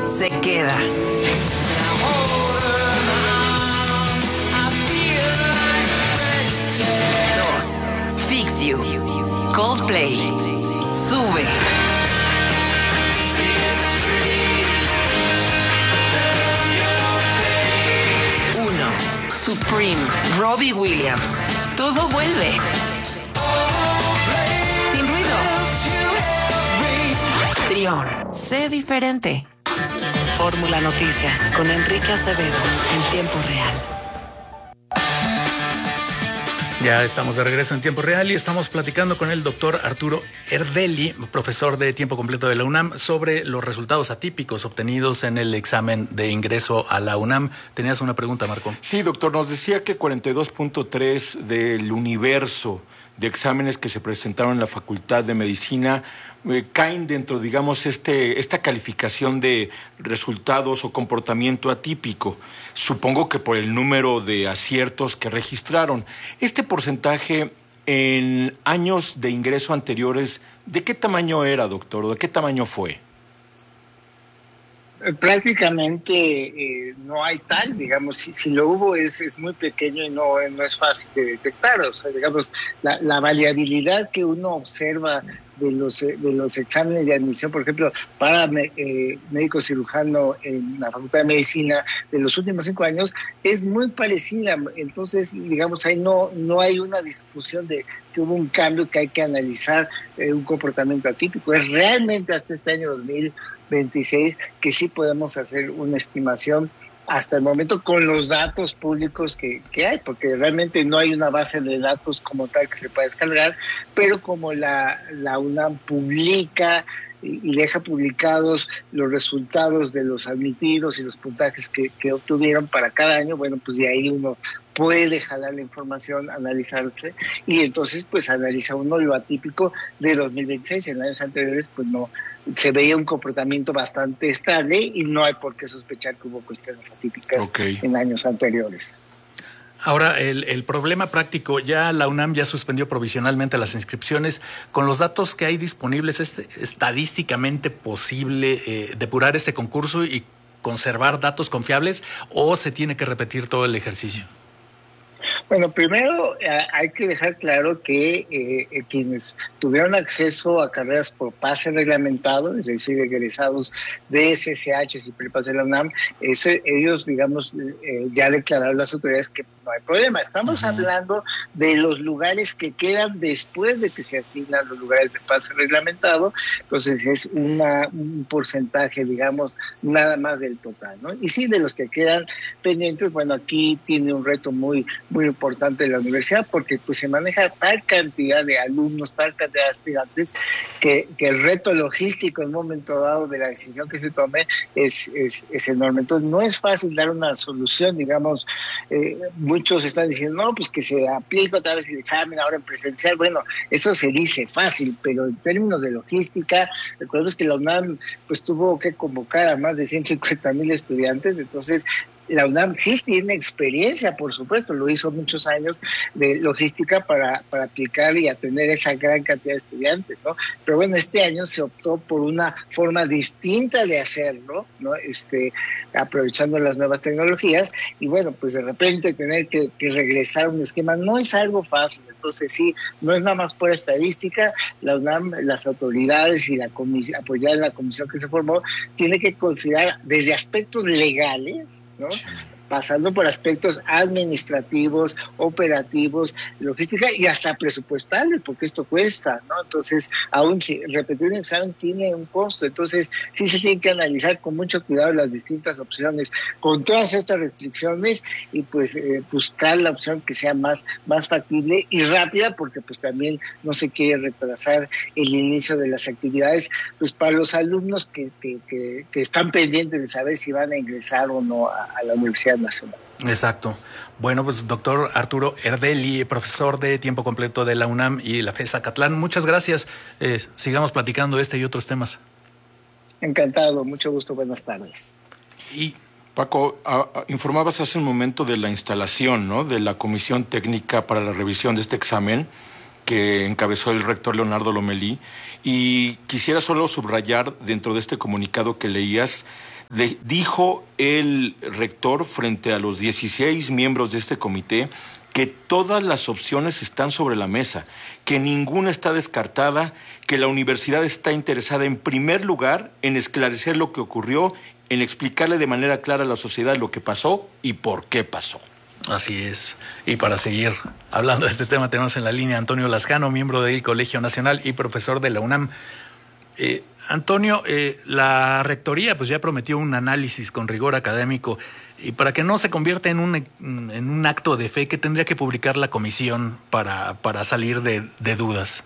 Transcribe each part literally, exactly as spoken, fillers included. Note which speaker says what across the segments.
Speaker 1: se queda. Dos, Fix You. Coldplay, sube. Uno, Supreme, Robbie Williams. Todo vuelve. Sin ruido. Trión, sé diferente.
Speaker 2: Fórmula Noticias con Enrique Acevedo en tiempo real.
Speaker 3: Ya estamos de regreso en tiempo real y estamos platicando con el doctor Arturo Erdely, profesor de tiempo completo de la UNAM, sobre los resultados atípicos obtenidos en el examen de ingreso a la UNAM. Tenías una pregunta, Marco.
Speaker 4: Sí, doctor, nos decía que cuarenta y dos punto tres del universo de exámenes que se presentaron en la Facultad de Medicina eh, caen dentro, digamos, este, esta calificación de resultados o comportamiento atípico. Supongo que por el número de aciertos que registraron. Este porcentaje en años de ingreso anteriores, ¿de qué tamaño era, doctor? ¿O de qué tamaño fue?
Speaker 5: Prácticamente eh, no hay tal, digamos, si, si lo hubo es, es muy pequeño y no, no es fácil de detectar. O sea, digamos, la, la variabilidad que uno observa de los, de los exámenes de admisión, por ejemplo, para eh, médico cirujano en la Facultad de Medicina de los últimos cinco años, es muy parecida. Entonces, digamos, ahí no, no hay una discusión de que hubo un cambio que hay que analizar, eh, un comportamiento atípico. Es realmente hasta este año dos mil veintiséis que sí podemos hacer una estimación hasta el momento con los datos públicos que, que hay, porque realmente no hay una base de datos como tal que se pueda descargar, pero como la, la UNAM publica y deja publicados los resultados de los admitidos y los puntajes que, que obtuvieron para cada año, bueno, pues de ahí uno puede jalar la información, analizarse, y entonces pues analiza uno lo atípico de dos mil veintiséis. En años anteriores pues no, se veía un comportamiento bastante estable y no hay por qué sospechar que hubo cuestiones atípicas okay. en años anteriores.
Speaker 3: Ahora, el, el problema práctico, ya la UNAM ya suspendió provisionalmente las inscripciones. Con los datos que hay disponibles, ¿es estadísticamente posible eh, depurar este concurso y conservar datos confiables o se tiene que repetir todo el ejercicio?
Speaker 5: Bueno, primero eh, hay que dejar claro que eh, eh, quienes tuvieron acceso a carreras por pase reglamentado, es decir, egresados de S S H y prepas de la UNAM, eso, ellos, digamos, eh, ya declararon las autoridades que no hay problema. Estamos uh-huh. hablando de los lugares que quedan después de que se asignan los lugares de pase reglamentado, entonces es una, un porcentaje, digamos, nada más del total, ¿no? Y sí, de los que quedan pendientes, bueno, aquí tiene un reto muy muy importante de la universidad, porque pues se maneja tal cantidad de alumnos, tal cantidad de aspirantes, que, que el reto logístico en un momento dado de la decisión que se tome es, es, es enorme. Entonces no es fácil dar una solución, digamos, eh, muchos están diciendo, no, pues que se aplique otra vez el examen ahora en presencial. Bueno, eso se dice fácil, pero en términos de logística, recuerdo que la UNAM pues tuvo que convocar a más de ciento cincuenta mil estudiantes, entonces la UNAM sí tiene experiencia, por supuesto, lo hizo muchos años de logística para, para aplicar y atender esa gran cantidad de estudiantes, ¿no? Pero bueno, este año se optó por una forma distinta de hacerlo, ¿no? Este, aprovechando las nuevas tecnologías, y bueno, pues de repente tener que, que regresar a un esquema no es algo fácil. Entonces sí, no es nada más por estadística, la UNAM, las autoridades y la comisión, apoyada en la comisión que se formó, tiene que considerar desde aspectos legales, ¿no? Pasando por aspectos administrativos, operativos, logística y hasta presupuestales, porque esto cuesta, ¿no? Entonces, aún si repetir un examen tiene un costo, entonces sí se tiene que analizar con mucho cuidado las distintas opciones, con todas estas restricciones, y pues eh, buscar la opción que sea más, más factible y rápida, porque pues también no se quiere retrasar el inicio de las actividades, pues para los alumnos que, que, que, que están pendientes de saber si van a ingresar o no a, a la Universidad Nacional.
Speaker 3: Exacto. Bueno, pues doctor Arturo Erdely, profesor de tiempo completo de la UNAM y la FES Zacatlán, muchas gracias. Eh, sigamos platicando este y otros temas.
Speaker 5: Encantado, mucho gusto, buenas tardes.
Speaker 4: Y Paco, a, a, informabas hace un momento de la instalación, ¿no?, de la Comisión Técnica para la Revisión de este examen que encabezó el rector Leonardo Lomelí, y quisiera solo subrayar dentro de este comunicado que leías De, dijo el rector frente a los dieciséis miembros de este comité que todas las opciones están sobre la mesa, que ninguna está descartada, que la universidad está interesada en primer lugar en esclarecer lo que ocurrió, en explicarle de manera clara a la sociedad lo que pasó y por qué pasó.
Speaker 3: Así es. Y para seguir hablando de este tema, tenemos en la línea a Antonio Lascano, miembro del Colegio Nacional y profesor de la UNAM. Eh, Antonio, eh, la rectoría pues ya prometió un análisis con rigor académico, y para que no se convierta en un, en un acto de fe, ¿qué tendría que publicar la comisión para, para salir de, de dudas?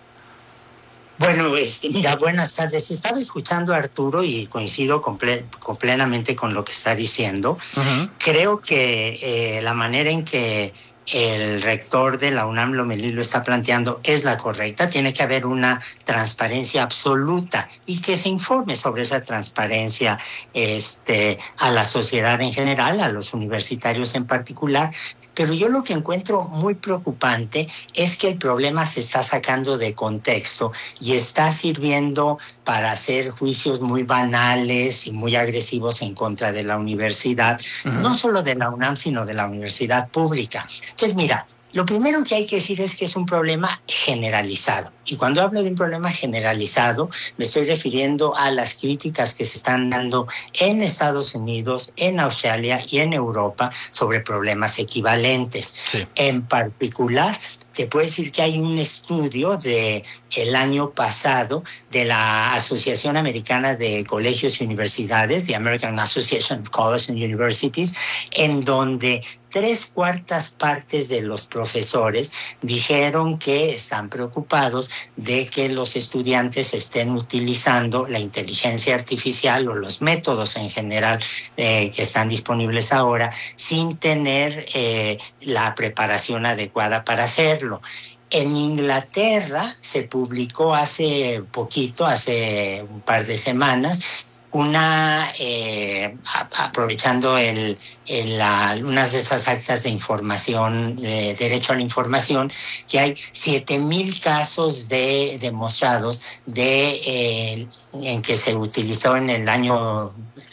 Speaker 6: Bueno, este, mira, buenas tardes. Estaba escuchando a Arturo y coincido comple- con plenamente con lo que está diciendo. Uh-huh. Creo que eh, la manera en que el rector de la UNAM Lomelí lo está planteando es la correcta. Tiene que haber una transparencia absoluta y que se informe sobre esa transparencia este, a la sociedad en general, a los universitarios en particular. Pero yo lo que encuentro muy preocupante es que el problema se está sacando de contexto y está sirviendo para hacer juicios muy banales y muy agresivos en contra de la universidad, uh-huh. no solo de la UNAM, sino de la universidad pública. Entonces, mira, lo primero que hay que decir es que es un problema generalizado. Y cuando hablo de un problema generalizado, me estoy refiriendo a las críticas que se están dando en Estados Unidos, en Australia y en Europa sobre problemas equivalentes. Sí. En particular, te puedo decir que hay un estudio de el año pasado de la Asociación Americana de Colegios y Universidades, the American Association of Colleges and Universities, en donde tres cuartas partes de los profesores dijeron que están preocupados de que los estudiantes estén utilizando la inteligencia artificial o los métodos en general eh, que están disponibles ahora sin tener eh, la preparación adecuada para hacerlo. En Inglaterra se publicó hace poquito, hace un par de semanas, una eh, aprovechando el, el, la, unas de esas actas de información, de derecho a la información, que hay siete mil casos de demostrados de eh, en que se utilizó en el año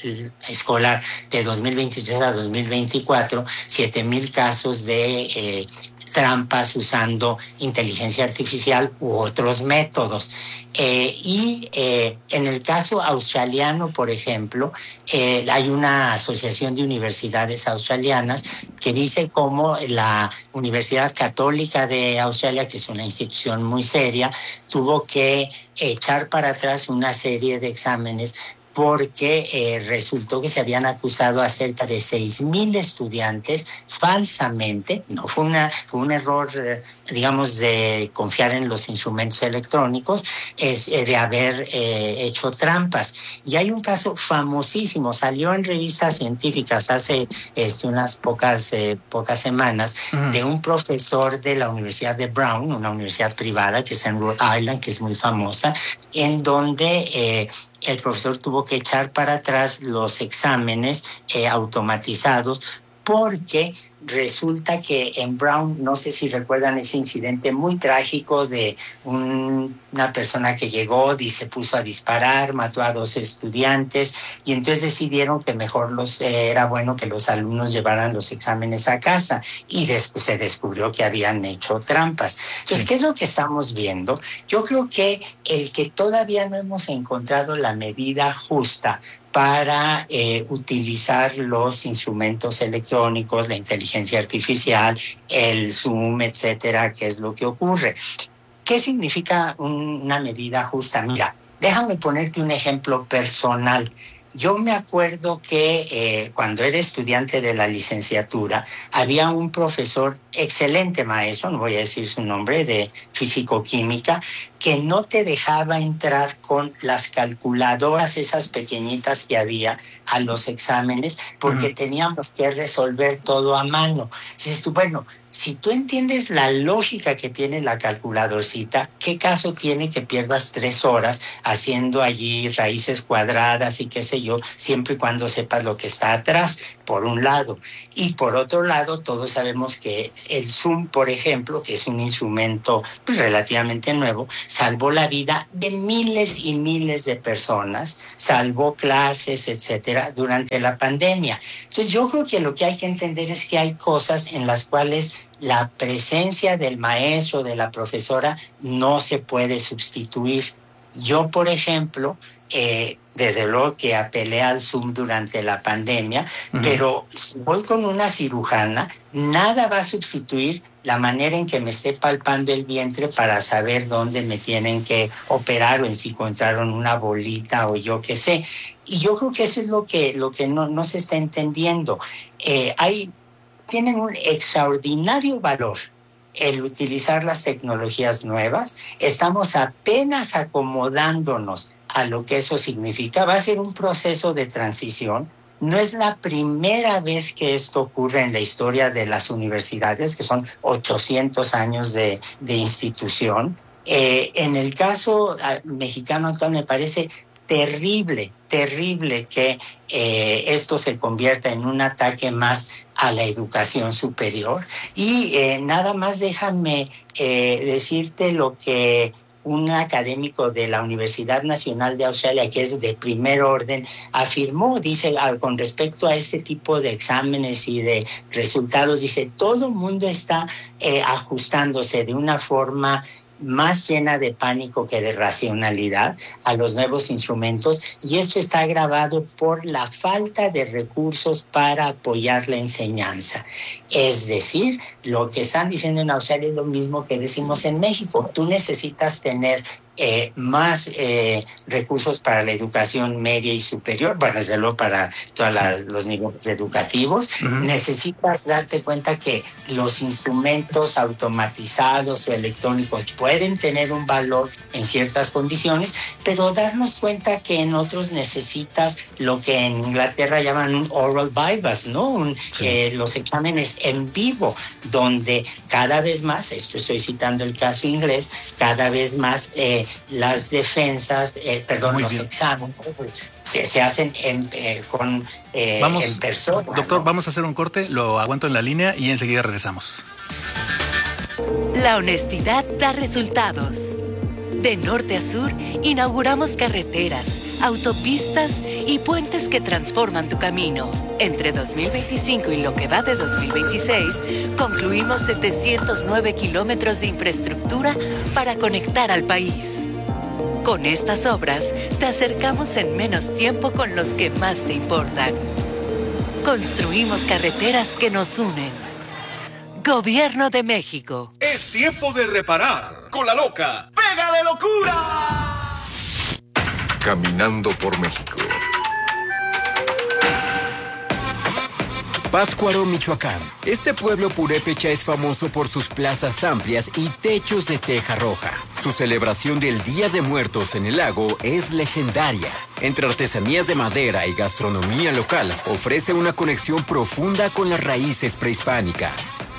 Speaker 6: escolar de dos mil veintitrés a dos mil veinticuatro, siete mil casos de eh, trampas usando inteligencia artificial u otros métodos. Eh, y eh, en el caso australiano, por ejemplo, eh, hay una asociación de universidades australianas que dice cómo la Universidad Católica de Australia, que es una institución muy seria, tuvo que echar para atrás una serie de exámenes porque eh, resultó que se habían acusado a cerca de seis mil estudiantes falsamente. No fue, una, fue un error, eh, digamos, de confiar en los instrumentos electrónicos, es eh, de haber eh, hecho trampas. Y hay un caso famosísimo, salió en revistas científicas hace este, unas pocas, eh, pocas semanas, uh-huh. de un profesor de la Universidad de Brown, una universidad privada que está en Rhode Island, que es muy famosa, en donde Eh, el profesor tuvo que echar para atrás los exámenes eh, automatizados porque resulta que en Brown, no sé si recuerdan ese incidente muy trágico de un, una persona que llegó y se puso a disparar, mató a dos estudiantes y entonces decidieron que mejor los, eh, era bueno que los alumnos llevaran los exámenes a casa y después se descubrió que habían hecho trampas. Entonces, sí. ¿Qué es lo que estamos viendo? Yo creo que el que todavía no hemos encontrado la medida justa para eh, utilizar los instrumentos electrónicos, la inteligencia artificial, el Zoom, etcétera, ¿qué es lo que ocurre? ¿Qué significa un, una medida justa? Mira, déjame ponerte un ejemplo personal. Yo me acuerdo que eh, cuando era estudiante de la licenciatura, había un profesor, excelente maestro, no voy a decir su nombre, de físico-química, que no te dejaba entrar con las calculadoras, esas pequeñitas que había, a los exámenes, porque uh-huh. teníamos que resolver todo a mano. Dices tú, bueno, si tú entiendes la lógica que tiene la calculadorcita, ¿qué caso tiene que pierdas tres horas haciendo allí raíces cuadradas y qué sé yo, siempre y cuando sepas lo que está atrás, por un lado? Y por otro lado, todos sabemos que el Zoom, por ejemplo, que es un instrumento pues, relativamente nuevo, salvó la vida de miles y miles de personas, salvó clases, etcétera, durante la pandemia. Entonces, yo creo que lo que hay que entender es que hay cosas en las cuales la presencia del maestro, de la profesora, no se puede sustituir. Yo, por ejemplo, eh, desde luego que apelé al Zoom durante la pandemia, uh-huh. pero si voy con una cirujana, nada va a sustituir la manera en que me esté palpando el vientre para saber dónde me tienen que operar o en si encontraron una bolita o yo qué sé. Y yo creo que eso es lo que, lo que no, no se está entendiendo. Eh, hay... tienen un extraordinario valor el utilizar las tecnologías nuevas. Estamos apenas acomodándonos a lo que eso significa. Va a ser un proceso de transición. No es la primera vez que esto ocurre en la historia de las universidades, que son ochocientos años de, de institución. Eh, en el caso mexicano actual me parece terrible, terrible que eh, esto se convierta en un ataque más a la educación superior. Y eh, nada más déjame eh, decirte lo que un académico de la Universidad Nacional de Australia, que es de primer orden, afirmó, dice, con respecto a este tipo de exámenes y de resultados, dice, todo el mundo está eh, ajustándose de una forma más llena de pánico que de racionalidad a los nuevos instrumentos, y esto está agravado por la falta de recursos para apoyar la enseñanza. Es decir, lo que están diciendo en Australia es lo mismo que decimos en México. Tú necesitas tener eh, más eh, recursos para la educación media y superior, bueno, desde luego para todos sí. los niveles educativos. Uh-huh. Necesitas darte cuenta que los instrumentos automatizados o electrónicos pueden tener un valor en ciertas condiciones, pero darnos cuenta que en otros necesitas lo que en Inglaterra llaman un oral bypass, ¿no? Un, sí. eh, los exámenes en vivo, donde cada vez más, esto estoy citando el caso inglés, cada vez más eh, las defensas, eh, perdón, Muy los bien. exámenes se, se hacen en, eh, con, eh,
Speaker 3: vamos,
Speaker 6: en persona.
Speaker 3: Doctor,
Speaker 6: ¿no?
Speaker 3: Vamos a hacer un corte, lo aguanto en la línea y enseguida regresamos.
Speaker 2: La honestidad da resultados. De norte a sur, inauguramos carreteras, autopistas y puentes que transforman tu camino. Entre dos mil veinticinco y lo que va de dos mil veintiséis, concluimos setecientos nueve kilómetros de infraestructura para conectar al país. Con estas obras, te acercamos en menos tiempo con los que más te importan. Construimos carreteras que nos unen. Gobierno de México.
Speaker 7: Es tiempo de reparar con la loca Pega de Locura.
Speaker 8: Caminando por México.
Speaker 9: Pátzcuaro, Michoacán. Este pueblo purépecha es famoso por sus plazas amplias y techos de teja roja. Su celebración del Día de Muertos en el lago es legendaria. Entre artesanías de madera y gastronomía local, ofrece una conexión profunda con las raíces prehispánicas.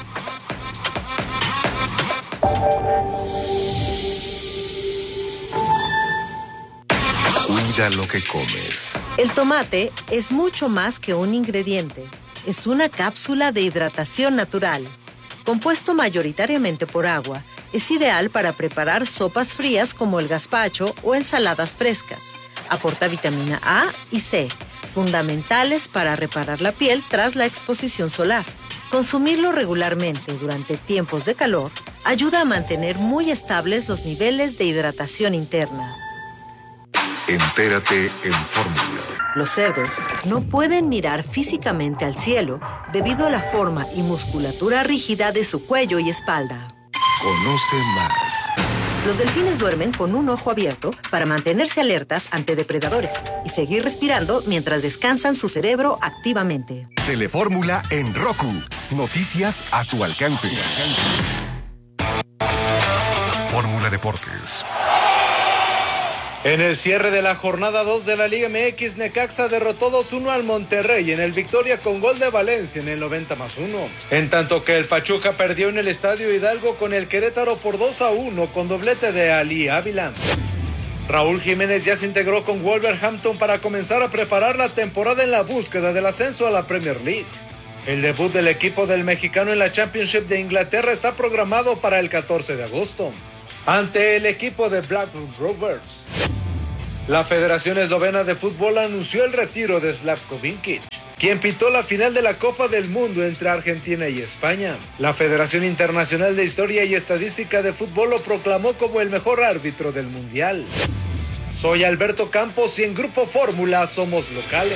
Speaker 8: Cuida lo que comes.
Speaker 10: El tomate es mucho más que un ingrediente. Es una cápsula de hidratación natural. Compuesto mayoritariamente por agua, es ideal para preparar sopas frías como el gazpacho o ensaladas frescas. Aporta vitamina A y C, fundamentales para reparar la piel tras la exposición solar. Consumirlo regularmente durante tiempos de calor ayuda a mantener muy estables los niveles de hidratación interna.
Speaker 8: Entérate en Fórmula.
Speaker 10: Los cerdos no pueden mirar físicamente al cielo debido a la forma y musculatura rígida de su cuello y espalda.
Speaker 8: Conoce más.
Speaker 10: Los delfines duermen con un ojo abierto para mantenerse alertas ante depredadores y seguir respirando mientras descansan su cerebro activamente.
Speaker 11: Telefórmula en Roku. Noticias a tu alcance. Fórmula Deportes.
Speaker 12: En el cierre de la jornada dos de la Liga M X, Necaxa derrotó dos uno al Monterrey en el Victoria con gol de Valencia en el noventa más uno. En tanto que el Pachuca perdió en el Estadio Hidalgo con el Querétaro por dos a uno con doblete de Ali Ávila. Raúl Jiménez ya se integró con Wolverhampton para comenzar a preparar la temporada en la búsqueda del ascenso a la Premier League. El debut del equipo del mexicano en la Championship de Inglaterra está programado para el catorce de agosto, ante el equipo de Blackburn Rovers. La Federación Eslovena de Fútbol anunció el retiro de Slavko Vinkic, quien pitó la final de la Copa del Mundo entre Argentina y España. La Federación Internacional de Historia y Estadística de Fútbol lo proclamó como el mejor árbitro del Mundial. Soy Alberto Campos y en Grupo Fórmula somos locales.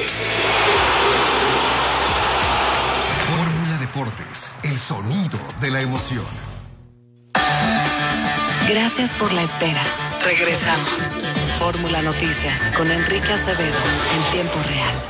Speaker 11: Fórmula Deportes, el sonido de la emoción.
Speaker 2: Gracias por la espera. Regresamos. Fórmula Noticias con Enrique Acevedo en tiempo real.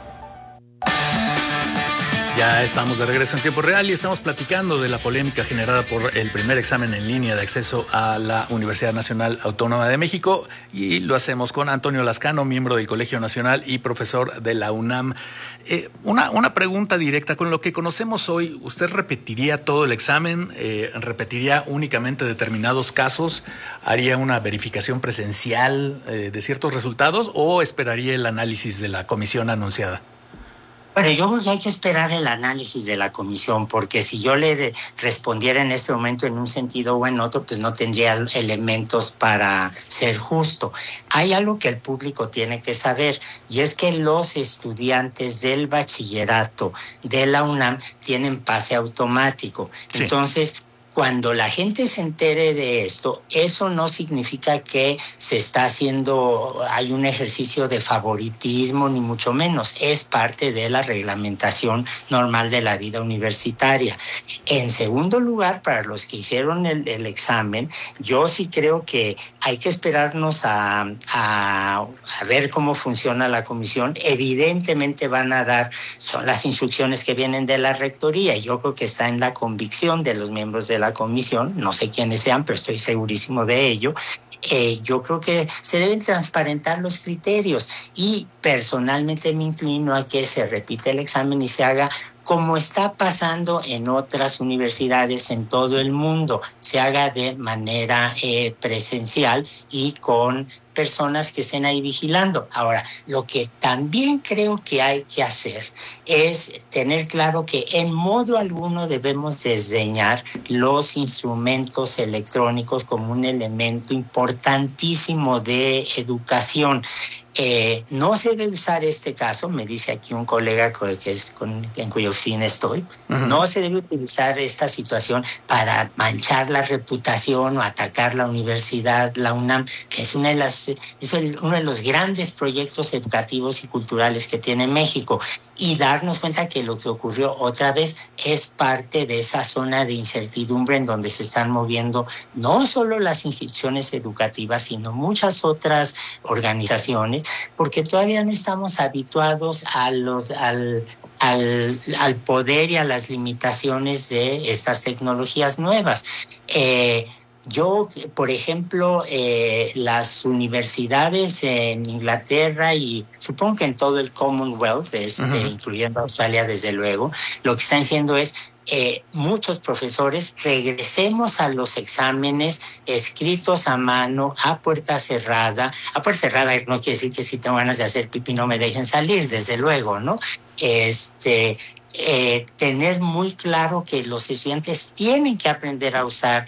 Speaker 3: Ya estamos de regreso en tiempo real y estamos platicando de la polémica generada por el primer examen en línea de acceso a la Universidad Nacional Autónoma de México, y lo hacemos con Antonio Lascano, miembro del Colegio Nacional y profesor de la UNAM. Eh, una, una pregunta directa: con lo que conocemos hoy, ¿usted repetiría todo el examen? Eh, ¿Repetiría únicamente determinados casos? ¿Haría una verificación presencial eh, de ciertos resultados o esperaría el análisis de la comisión anunciada?
Speaker 6: Bueno, yo creo que hay que esperar el análisis de la comisión, porque si yo le de, respondiera en este momento en un sentido o en otro, pues no tendría elementos para ser justo. Hay algo que el público tiene que saber, y es que los estudiantes del bachillerato de la UNAM tienen pase automático. Sí. Entonces, cuando la gente se entere de esto, eso no significa que se está haciendo, hay un ejercicio de favoritismo, ni mucho menos. Es parte de la reglamentación normal de la vida universitaria. En segundo lugar, para los que hicieron el, el examen, yo sí creo que hay que esperarnos a, a, a ver cómo funciona la comisión. Evidentemente van a dar, son las instrucciones que vienen de la rectoría, y yo creo que está en la convicción de los miembros de la comisión, no sé quiénes sean, pero estoy segurísimo de ello. Eh, yo creo que se deben transparentar los criterios, y personalmente me inclino a que se repita el examen y se haga como está pasando en otras universidades en todo el mundo, se haga de manera eh, presencial y con personas que estén ahí vigilando. Ahora, lo que también creo que hay que hacer es tener claro que en modo alguno debemos desdeñar los instrumentos electrónicos como un elemento importantísimo de educación. Eh, no se debe usar este caso, me dice aquí un colega que es con, en cuya oficina estoy, uh-huh. No se debe utilizar esta situación para manchar la reputación o atacar la universidad, la UNAM, que es, una de las, es el, uno de los grandes proyectos educativos y culturales que tiene México, y darnos cuenta que lo que ocurrió otra vez es parte de esa zona de incertidumbre en donde se están moviendo no solo las instituciones educativas, sino muchas otras organizaciones, porque todavía no estamos habituados a los, al, al, al poder y a las limitaciones de estas tecnologías nuevas. Eh, Yo, por ejemplo, eh, las universidades en Inglaterra y supongo que en todo el Commonwealth, este, uh-huh. incluyendo Australia, desde luego, lo que están haciendo es eh, muchos profesores, regresemos a los exámenes escritos a mano, a puerta cerrada. A puerta cerrada no quiere decir que si tengo ganas de hacer pipí no me dejen salir, desde luego, ¿no? Este... Eh, tener muy claro que los estudiantes tienen que aprender a usar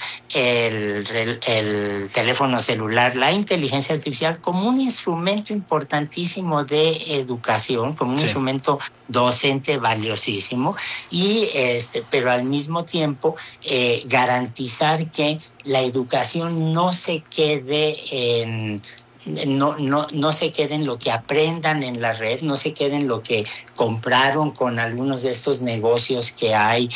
Speaker 6: el, el, el teléfono celular, la inteligencia artificial como un instrumento importantísimo de educación, como un sí. instrumento docente valiosísimo, y este, pero al mismo tiempo eh, garantizar que la educación no se quede en No, no, no se queden lo que aprendan en la red, no se queden lo que compraron con algunos de estos negocios que hay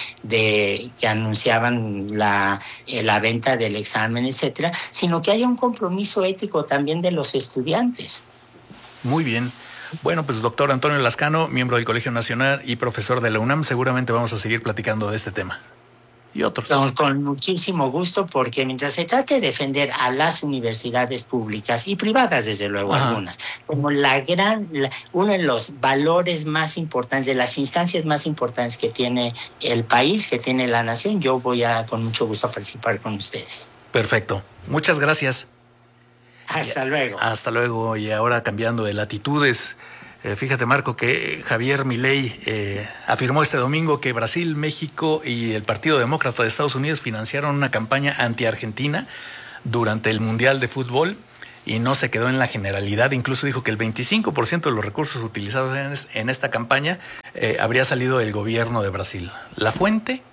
Speaker 6: de que anunciaban la, eh, la venta del examen, etcétera, sino que haya un compromiso ético también de los estudiantes.
Speaker 3: Muy bien. Bueno, pues doctor Antonio Lascano, miembro del Colegio Nacional y profesor de la UNAM, seguramente vamos a seguir platicando de este tema. y otros.
Speaker 6: Con, con muchísimo gusto, porque mientras se trate de defender a las universidades públicas y privadas, desde luego, Ajá. algunas, como la gran, la, uno de los valores más importantes, de las instancias más importantes que tiene el país, que tiene la nación, yo voy a con mucho gusto a participar con ustedes.
Speaker 3: Perfecto. Muchas gracias.
Speaker 6: Hasta y, luego.
Speaker 3: Hasta luego. Y ahora cambiando de latitudes. Eh, fíjate, Marco, que Javier Milei eh, afirmó este domingo que Brasil, México y el Partido Demócrata de Estados Unidos financiaron una campaña anti-Argentina durante el Mundial de Fútbol y no se quedó en la generalidad. Incluso dijo que el veinticinco por ciento de los recursos utilizados en, es, en esta campaña eh, habría salido del gobierno de Brasil. ¿La fuente?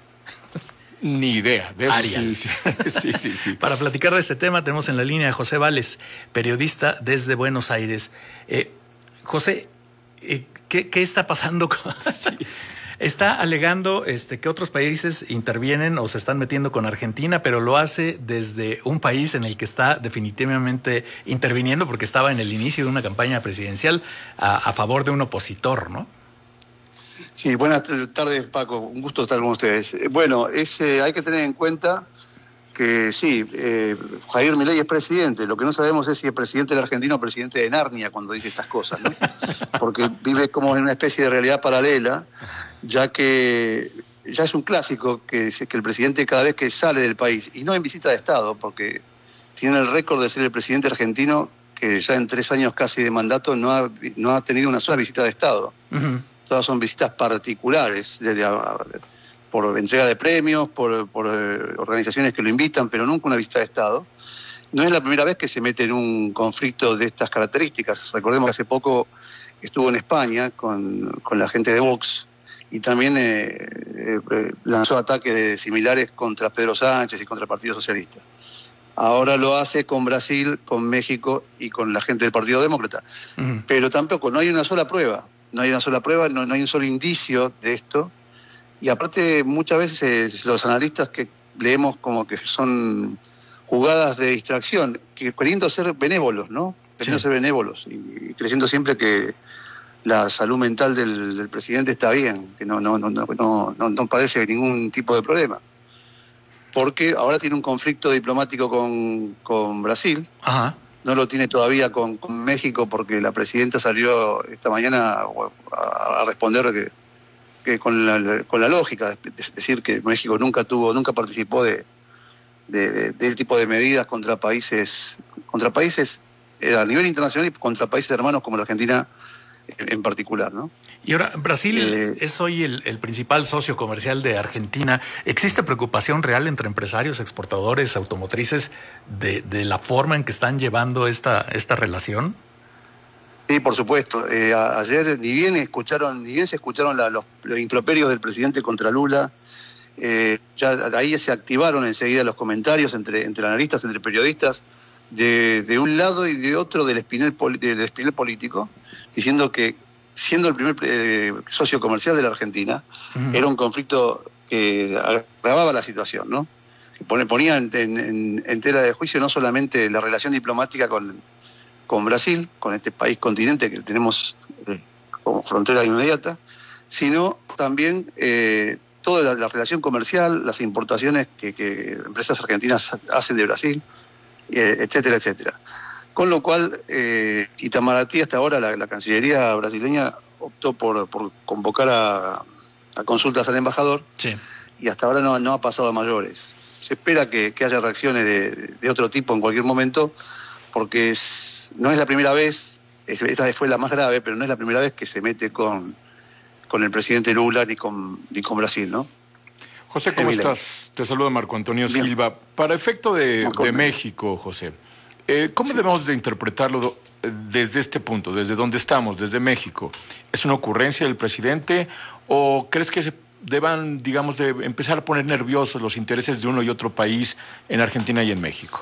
Speaker 4: Ni idea. De eso
Speaker 3: Arial.
Speaker 4: Sí, sí, sí, sí, sí.
Speaker 3: Para platicar de este tema tenemos en la línea a José Vales, periodista desde Buenos Aires. Eh, José, ¿Qué, ¿Qué está pasando? Con... Sí. Está alegando este, que otros países intervienen o se están metiendo con Argentina, pero lo hace desde un país en el que está definitivamente interviniendo porque estaba en el inicio de una campaña presidencial a, a favor de un opositor, ¿no?
Speaker 13: Sí, buenas tardes, Paco. Un gusto estar con ustedes. Bueno, es, eh, hay que tener en cuenta que sí, eh, Javier Milei es presidente. Lo que no sabemos es si es presidente de la Argentina o presidente de Narnia cuando dice estas cosas, ¿no? Porque vive como en una especie de realidad paralela, ya que ya es un clásico que, que el presidente cada vez que sale del país, y no en visita de Estado, porque tiene el récord de ser el presidente argentino que ya en tres años casi de mandato no ha, no ha tenido una sola visita de Estado. Uh-huh. Todas son visitas particulares, desde a, por entrega de premios, por, por eh, organizaciones que lo invitan, pero nunca una visita de Estado. No es la primera vez que se mete en un conflicto de estas características. Recordemos que hace poco estuvo en España con, con la gente de Vox y también eh, eh, lanzó ataques similares contra Pedro Sánchez y contra el Partido Socialista. Ahora lo hace con Brasil, con México y con la gente del Partido Demócrata. Uh-huh. Pero tampoco, no hay una sola prueba. No hay una sola prueba, no, no hay un solo indicio de esto. Y aparte, muchas veces eh, los analistas que leemos como que son jugadas de distracción, que queriendo ser benévolos, ¿no? Queriendo sí. ser benévolos y, y creyendo siempre que la salud mental del, del presidente está bien, que no, no, no, no, no, no, no padece ningún tipo de problema. Porque ahora tiene un conflicto diplomático con, con Brasil. Ajá. No lo tiene todavía con, con México porque la presidenta salió esta mañana a, a, a responder que que con la, con la lógica, es decir, que México nunca tuvo, nunca participó de, de, de, de ese tipo de medidas contra países, contra países eh, a nivel internacional y contra países hermanos como la Argentina en, en particular, ¿no?
Speaker 3: Y ahora, Brasil eh, es hoy el, el principal socio comercial de Argentina. ¿Existe preocupación real entre empresarios, exportadores, automotrices de, de la forma en que están llevando esta, esta relación?
Speaker 13: Sí, por supuesto. Eh, a, ayer ni bien escucharon, ni bien se escucharon la, los, los improperios del presidente contra Lula. Eh, ya ahí se activaron enseguida los comentarios entre, entre analistas, entre periodistas, de, de un lado y de otro del espinel, del espinel político, diciendo que siendo el primer eh, socio comercial de la Argentina, uh-huh. era un conflicto que agravaba la situación, ¿no? Que pone, ponía en, en, en tela de juicio no solamente la relación diplomática con con Brasil, con este país continente que tenemos eh, como frontera inmediata, sino también eh, toda la, la relación comercial, las importaciones que, que empresas argentinas hacen de Brasil, eh, etcétera, etcétera. Con lo cual, eh, Itamaraty hasta ahora, la, la Cancillería brasileña, optó por, por convocar a, a consultas al embajador, sí. y hasta ahora no, no ha pasado a mayores. Se espera que, que haya reacciones de, de otro tipo en cualquier momento, porque es, no es la primera vez, esta vez fue la más grave, pero no es la primera vez que se mete con, con el presidente Lula ni con, ni con Brasil, ¿no?
Speaker 4: José, ¿cómo Emile. estás? Te saluda Marco Antonio Bien. Silva. Para efecto de, de México, José, eh, ¿cómo sí. debemos de interpretarlo desde este punto, desde donde estamos, desde México? ¿Es una ocurrencia del presidente o crees que se deban, digamos, de empezar a poner nerviosos los intereses de uno y otro país en Argentina y en México?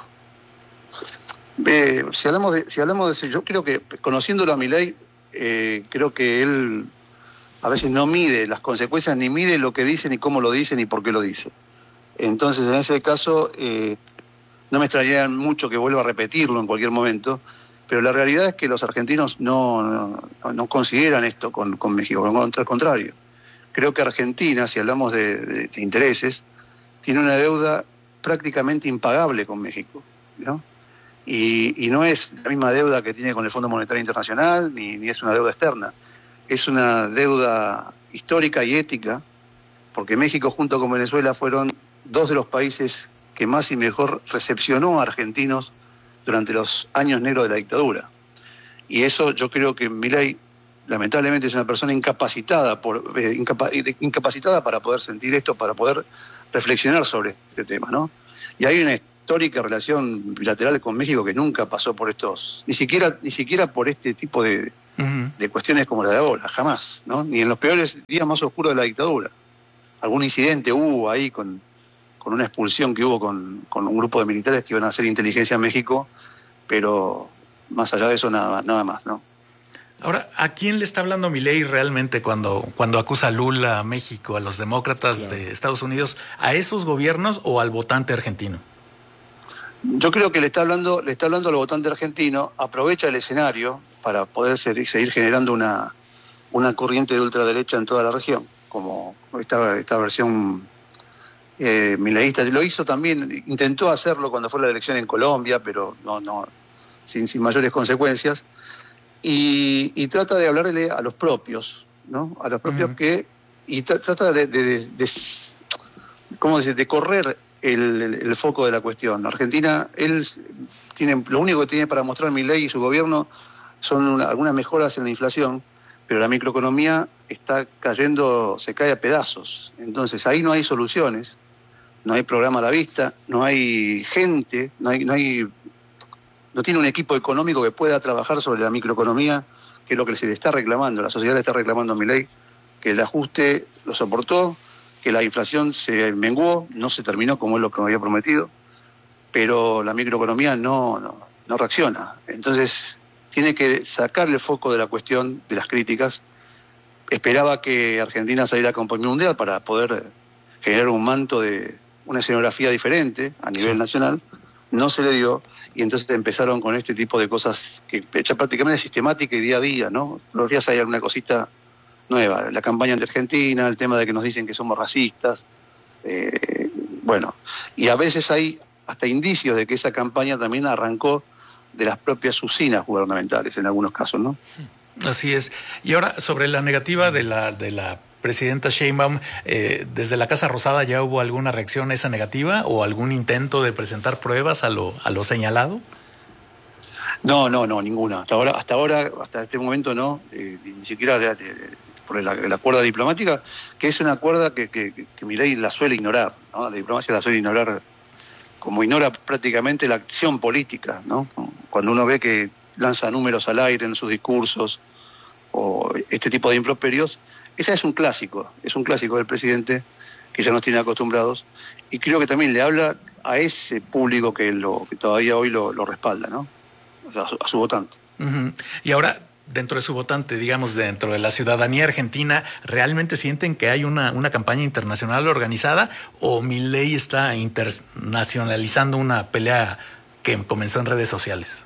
Speaker 13: Eh, si hablamos de, si hablamos de eso, yo creo que, conociéndolo a Milei, eh, creo que él a veces no mide las consecuencias, ni mide lo que dice, ni cómo lo dice, ni por qué lo dice. Entonces, en ese caso, eh, no me extrañaría mucho que vuelva a repetirlo en cualquier momento, pero la realidad es que los argentinos no, no, no consideran esto con, con México, al contrario. Creo que Argentina, si hablamos de, de, de intereses, tiene una deuda prácticamente impagable con México, ¿no? Y, y no es la misma deuda que tiene con el Fondo Monetario Internacional, ni, ni es una deuda externa. Es una deuda histórica y ética, porque México junto con Venezuela fueron dos de los países que más y mejor recepcionó a argentinos durante los años negros de la dictadura. Y eso yo creo que Milei lamentablemente es una persona incapacitada, por, eh, incapa, incapacitada para poder sentir esto, para poder reflexionar sobre este tema, ¿no? Y hay una histórica relación bilateral con México que nunca pasó por estos, ni siquiera, ni siquiera por este tipo de, uh-huh. de cuestiones como la de ahora, jamás, ¿no? Ni en los peores días más oscuros de la dictadura. Algún incidente hubo ahí con, con una expulsión que hubo con, con un grupo de militares que iban a hacer inteligencia en México, pero más allá de eso nada, nada más, ¿no?
Speaker 3: Ahora, ¿a quién le está hablando Milei realmente cuando, cuando acusa a Lula, a México, a los demócratas claro. de Estados Unidos? ¿A esos gobiernos o al votante argentino?
Speaker 13: Yo creo que le está hablando, le está hablando al votante argentino, aprovecha el escenario para poder seguir generando una, una corriente de ultraderecha en toda la región, como esta, esta versión eh, mileísta. Lo hizo también, intentó hacerlo cuando fue la elección en Colombia, pero no, no, sin, sin mayores consecuencias. Y, y trata de hablarle a los propios, ¿no? A los propios uh-huh. que... Y tra- trata de, de, de, de, ¿cómo decir? De correr el, el, el foco de la cuestión. Argentina, él tiene... Lo único que tiene para mostrar Milei y su gobierno son una, algunas mejoras en la inflación, pero la microeconomía está cayendo, se cae a pedazos. Entonces, ahí no hay soluciones, no hay programa a la vista, no hay gente, no hay... No hay no tiene un equipo económico que pueda trabajar sobre la microeconomía, que es lo que se le está reclamando. La sociedad le está reclamando a Milei que el ajuste lo soportó, que la inflación se menguó, no se terminó como es lo que había prometido, pero la microeconomía no, no, no reacciona. Entonces, tiene que sacarle el foco de la cuestión de las críticas. Esperaba que Argentina saliera campeón mundial para poder generar un manto de una escenografía diferente a nivel sí. nacional. No se le dio. Y entonces empezaron con este tipo de cosas que hecha prácticamente sistemática y día a día, ¿no? Todos los días hay alguna cosita nueva. La campaña ante Argentina, el tema de que nos dicen que somos racistas. Eh, bueno, y a veces hay hasta indicios de que esa campaña también arrancó de las propias usinas gubernamentales en algunos casos, ¿no?
Speaker 3: Así es. Y ahora, sobre la negativa de la, de la presidenta Sheinbaum, eh, ¿desde la Casa Rosada ya hubo alguna reacción a esa negativa o algún intento de presentar pruebas a lo, a lo señalado?
Speaker 13: No, no, no, ninguna. Hasta ahora, hasta ahora, hasta este momento no, eh, ni siquiera de, de, de, por la, la cuerda diplomática, que es una cuerda que, que, que Milei la suele ignorar, ¿no? La diplomacia la suele ignorar, como ignora prácticamente la acción política, ¿no? Cuando uno ve que lanza números al aire en sus discursos o este tipo de improperios, ese es un clásico, es un clásico del presidente que ya nos tiene acostumbrados y creo que también le habla a ese público que, lo, que todavía hoy lo, lo respalda, ¿no? O sea, a, su, a su votante.
Speaker 3: Uh-huh. Y ahora, dentro de su votante, digamos, dentro de la ciudadanía argentina, ¿realmente sienten que hay una, una campaña internacional organizada o Milei está internacionalizando una pelea que comenzó en redes sociales?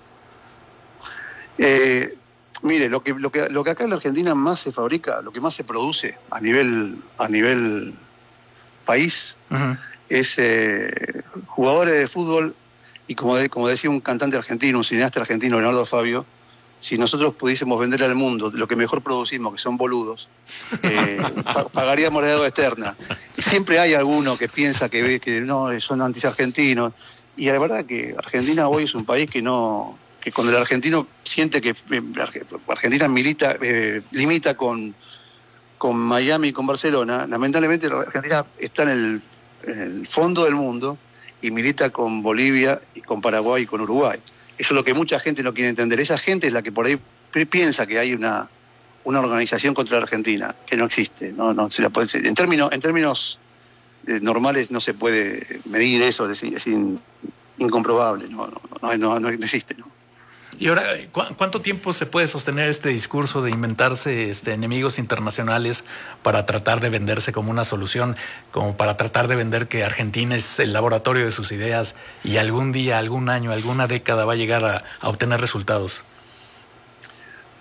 Speaker 13: Eh... Mire, lo que, lo que lo que acá en la Argentina más se fabrica, lo que más se produce a nivel a nivel país, uh-huh. es eh, jugadores de fútbol y como de, como decía un cantante argentino, un cineasta argentino, Leonardo Fabio, si nosotros pudiésemos vender al mundo lo que mejor producimos, que son boludos, eh, pagaríamos la deuda externa. Y siempre hay alguno que piensa que, que no son anti-argentinos y la verdad que Argentina hoy es un país que no... que cuando el argentino siente que Argentina milita, eh, limita con, con Miami y con Barcelona, lamentablemente la Argentina está en el, en el fondo del mundo y milita con Bolivia y con Paraguay y con Uruguay. Eso es lo que mucha gente no quiere entender. Esa gente es la que por ahí piensa que hay una, una organización contra la Argentina, que no existe. No, no se la puede, en términos, en términos eh, normales no se puede medir eso, es, es in, incomprobable, no, no, no, no, no existe, ¿no?
Speaker 3: Y ahora, ¿cu- ¿cuánto tiempo se puede sostener este discurso de inventarse este, enemigos internacionales para tratar de venderse como una solución, como para tratar de vender que Argentina es el laboratorio de sus ideas y algún día, algún año, alguna década va a llegar a, a obtener resultados?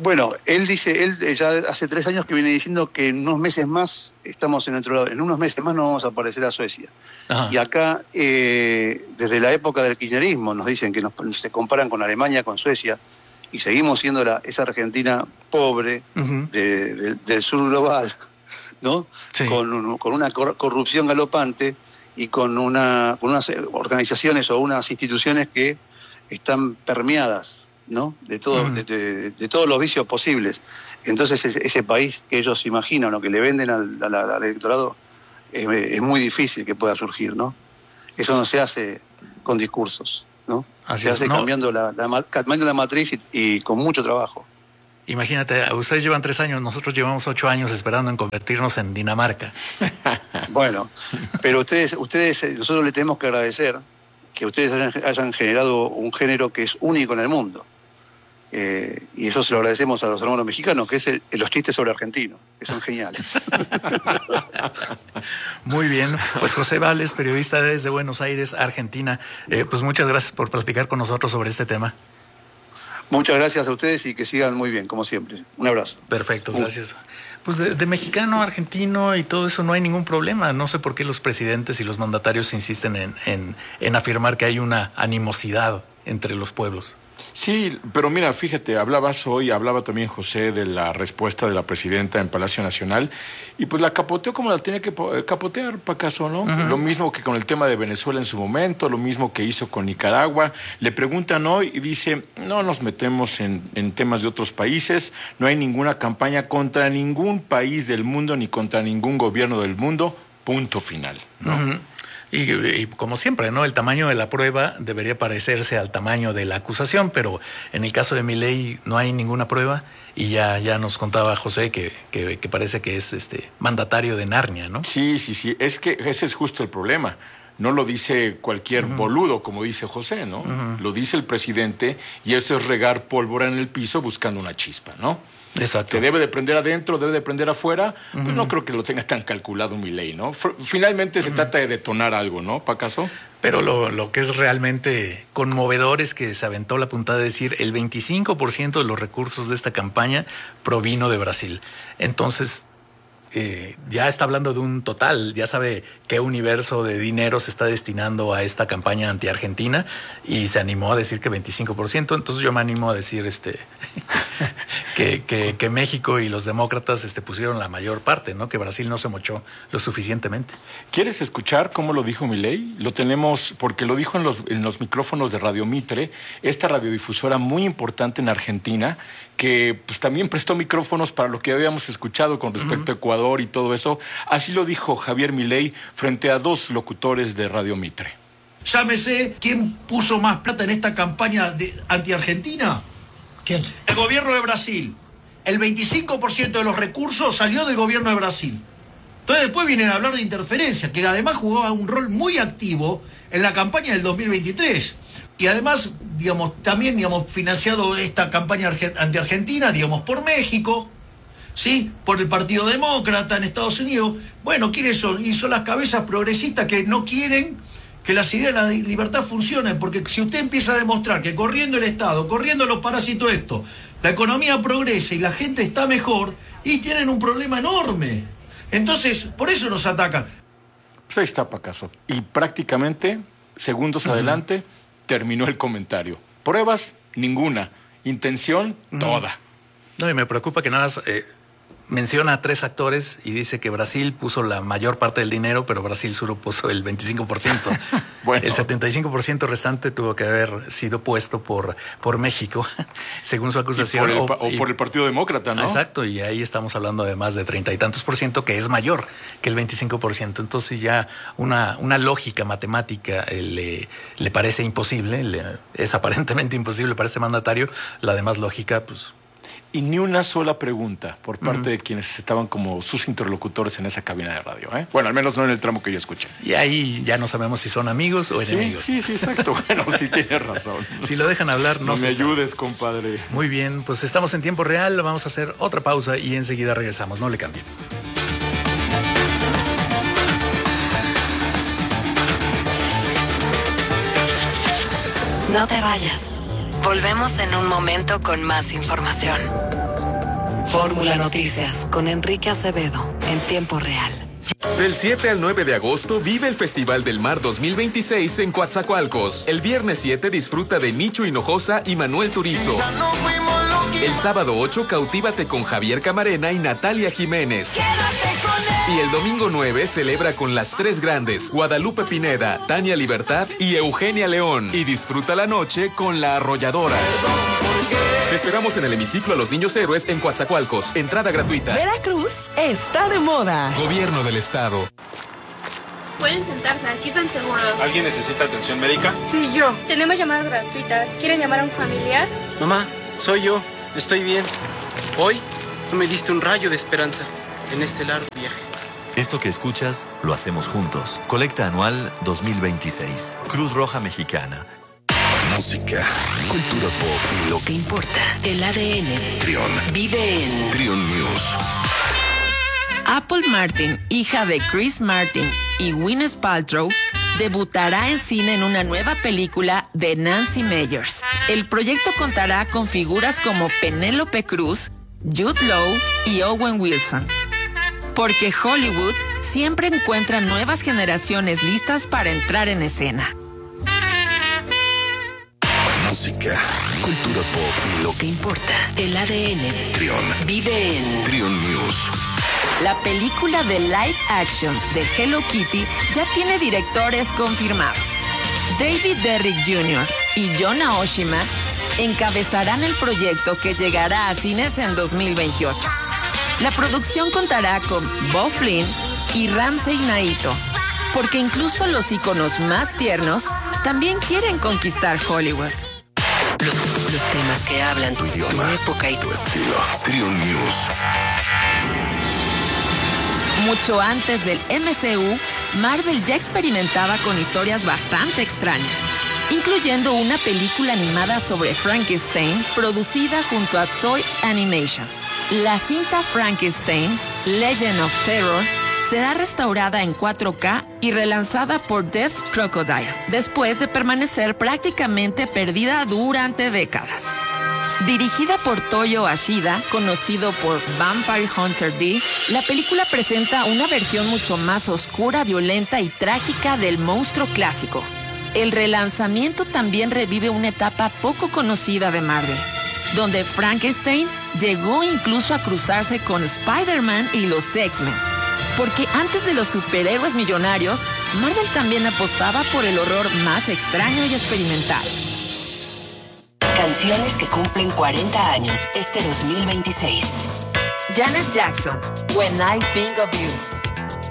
Speaker 13: Bueno, él dice, él ya hace tres años que viene diciendo que en unos meses más estamos en otro lado, en unos meses más no vamos a aparecer a Suecia. Ajá. Y acá, eh, desde la época del kirchnerismo, nos dicen que nos, se comparan con Alemania, con Suecia, y seguimos siendo la, esa Argentina pobre uh-huh. de, de, del sur global, ¿no? Sí. Con, con una corrupción galopante y con, una, con unas organizaciones o unas instituciones que están permeadas, ¿no? De, todo, uh-huh. de, de, de todos los vicios posibles. Entonces ese, ese país que ellos imaginan o que le venden al, al, al electorado es, es muy difícil que pueda surgir, ¿no? Eso no se hace con discursos, ¿no? Así se es, hace no. cambiando, la, la, cambiando la matriz y, y con mucho trabajo.
Speaker 3: Imagínate, ustedes llevan tres años, nosotros llevamos ocho años esperando en convertirnos en Dinamarca.
Speaker 13: Bueno, pero ustedes, ustedes, nosotros le tenemos que agradecer que ustedes hayan, hayan generado un género que es único en el mundo. Eh, y eso se lo agradecemos a los hermanos mexicanos, que es el, los chistes sobre argentinos, que son geniales.
Speaker 3: Muy bien, pues José Vales, periodista desde Buenos Aires, Argentina, eh, pues muchas gracias por platicar con nosotros sobre este tema.
Speaker 13: Muchas gracias a ustedes y que sigan muy bien, como siempre. Un abrazo.
Speaker 3: Perfecto, gracias. Pues de, de mexicano, argentino y todo eso no hay ningún problema. No sé por qué los presidentes y los mandatarios insisten en, en, en afirmar que hay una animosidad entre los pueblos.
Speaker 4: Sí, pero mira, fíjate, hablabas hoy, hablaba también José de la respuesta de la presidenta en Palacio Nacional y pues la capoteó como la tiene que capotear, para acaso, ¿no? Uh-huh. Lo mismo que con el tema de Venezuela en su momento, lo mismo que hizo con Nicaragua. Le preguntan hoy y dice, no nos metemos en, en temas de otros países, no hay ninguna campaña contra ningún país del mundo ni contra ningún gobierno del mundo, punto final, ¿no?
Speaker 3: Uh-huh. Y, y como siempre, ¿no? El tamaño de la prueba debería parecerse al tamaño de la acusación, pero en el caso de Milei no hay ninguna prueba y ya, ya nos contaba José que, que, que parece que es este mandatario de Narnia, ¿no?
Speaker 4: Sí, sí, sí, es que ese es justo el problema. No lo dice cualquier uh-huh. boludo, como dice José, ¿no? Uh-huh. Lo dice el presidente y esto es regar pólvora en el piso buscando una chispa, ¿no?
Speaker 3: Exacto.
Speaker 4: Que debe de prender adentro, debe de prender afuera, pues uh-huh. no creo que lo tenga tan calculado Milei, ¿no? Finalmente se uh-huh. trata de detonar algo, ¿no? ¿Para acaso?
Speaker 3: Pero lo, lo que es realmente conmovedor es que se aventó la puntada de decir el veinticinco por ciento de los recursos de esta campaña provino de Brasil. Entonces, eh, ya está hablando de un total, ya sabe qué universo de dinero se está destinando a esta campaña anti-argentina y se animó a decir que veinticinco por ciento. Entonces yo me animo a decir este que, que, que México y los demócratas este, pusieron la mayor parte, ¿no? Que Brasil no se mochó lo suficientemente.
Speaker 4: ¿Quieres escuchar cómo lo dijo Milei? Lo tenemos porque lo dijo en los, en los micrófonos de Radio Mitre, esta radiodifusora muy importante en Argentina, que pues también prestó micrófonos para lo que habíamos escuchado con respecto uh-huh. a Ecuador y todo eso. Así lo dijo Javier Milei frente a dos locutores de Radio Mitre.
Speaker 14: Llámese, ¿quién puso más plata en esta campaña de anti-argentina?
Speaker 15: ¿Quién?
Speaker 14: El gobierno de Brasil. El veinticinco por ciento de los recursos salió del gobierno de Brasil. Entonces después vienen a hablar de interferencia, que además jugaba un rol muy activo en la campaña del dos mil veintitrés. Y además, digamos, también, digamos, financiado esta campaña anti-argentina, digamos, por México, ¿sí? Por el Partido Demócrata en Estados Unidos. Bueno, ¿quiénes son? Y son las cabezas progresistas que no quieren que las ideas de la libertad funcionen, porque si usted empieza a demostrar que corriendo el Estado, corriendo los parásitos esto, la economía progresa y la gente está mejor, y tienen un problema enorme. Entonces, por eso nos atacan.
Speaker 4: Pues ahí está, Pacaso. Y prácticamente, segundos uh-huh. adelante, terminó el comentario. Pruebas, ninguna. Intención, uh-huh. toda.
Speaker 3: No, y me preocupa que nada más eh, menciona a tres actores y dice que Brasil puso la mayor parte del dinero, pero Brasil solo puso el veinticinco por ciento. Bueno. El setenta y cinco por ciento restante tuvo que haber sido puesto por, por México, según su acusación.
Speaker 4: Y por el, o, y, o por el Partido Demócrata, ¿no?
Speaker 3: Exacto, y ahí estamos hablando de más de treinta y tantos por ciento, que es mayor que el veinticinco por ciento. Entonces ya una, una lógica matemática eh, le, le parece imposible, le, es aparentemente imposible para este mandatario. La demás lógica, pues...
Speaker 4: Y ni una sola pregunta por parte uh-huh. de quienes estaban como sus interlocutores en esa cabina de radio, ¿eh? Bueno, al menos no en el tramo que yo escuché.
Speaker 3: Y ahí ya no sabemos si son amigos o
Speaker 4: sí,
Speaker 3: enemigos.
Speaker 4: Sí, sí, exacto. Bueno, sí tienes razón.
Speaker 3: Si lo dejan hablar, no,
Speaker 4: no
Speaker 3: se
Speaker 4: me
Speaker 3: sabe.
Speaker 4: ayudes, compadre.
Speaker 3: Muy bien, pues estamos en tiempo real. Vamos a hacer otra pausa y enseguida regresamos. No le cambien.
Speaker 2: No te vayas. Volvemos en un momento con más información. Fórmula Noticias con Enrique Acevedo en tiempo real.
Speaker 15: Del siete al nueve de agosto vive el Festival del Mar dos mil veintiséis en Coatzacoalcos. El viernes siete disfruta de Nicho Hinojosa y Manuel Turizo. El sábado ocho cautívate con Javier Camarena y Natalia Jiménez. Y el domingo nueve celebra con las tres grandes, Guadalupe Pineda, Tania Libertad y Eugenia León. Y disfruta la noche con La Arrolladora. Te esperamos en el hemiciclo a los Niños Héroes en Coatzacoalcos. Entrada gratuita.
Speaker 16: Veracruz está de moda.
Speaker 15: Gobierno del Estado.
Speaker 17: Pueden sentarse, aquí están seguros.
Speaker 18: ¿Alguien necesita atención médica?
Speaker 17: Sí, yo. Tenemos llamadas gratuitas. ¿Quieren llamar a un familiar?
Speaker 19: Mamá, soy yo. Estoy bien. Hoy tú me diste un rayo de esperanza en este largo viaje.
Speaker 20: Esto que escuchas, lo hacemos juntos. Colecta anual dos mil veintiséis. Cruz Roja Mexicana.
Speaker 8: Música, cultura pop y lo que importa.
Speaker 2: El A D N.
Speaker 8: Trion.
Speaker 2: Vive en
Speaker 8: Trion News.
Speaker 1: Apple Martin, hija de Chris Martin y Gwyneth Paltrow, debutará en cine en una nueva película de Nancy Meyers. El proyecto contará con figuras como Penélope Cruz, Jude Law y Owen Wilson. Porque Hollywood siempre encuentra nuevas generaciones listas para entrar en escena.
Speaker 8: Música, cultura pop y lo que importa.
Speaker 2: El A D N.
Speaker 8: Trion.
Speaker 2: Vive en
Speaker 8: Trion News.
Speaker 1: La película de live action de Hello Kitty ya tiene directores confirmados. David Derrick junior y John Aoshima encabezarán el proyecto que llegará a cines en dos mil veintiocho. La producción contará con Bo Flynn y Ramsey Naito, porque incluso los íconos más tiernos también quieren conquistar Hollywood.
Speaker 2: Los, los temas que hablan
Speaker 8: tu idioma,
Speaker 2: tu época y
Speaker 8: tu estilo. Trion News.
Speaker 1: Mucho antes del M C U, Marvel ya experimentaba con historias bastante extrañas, incluyendo una película animada sobre Frankenstein producida junto a Toy Animation. La cinta Frankenstein, Legend of Terror, será restaurada en cuatro K y relanzada por Deaf Crocodile, después de permanecer prácticamente perdida durante décadas. Dirigida por Toyo Ashida, conocido por Vampire Hunter D, la película presenta una versión mucho más oscura, violenta y trágica del monstruo clásico. El relanzamiento también revive una etapa poco conocida de Marvel, donde Frankenstein llegó incluso a cruzarse con Spider-Man y los X-Men. Porque antes de los superhéroes millonarios, Marvel también apostaba por el horror más extraño y experimental.
Speaker 2: Canciones que cumplen cuarenta años este dos mil veintiséis.
Speaker 1: Janet Jackson, When I Think of You.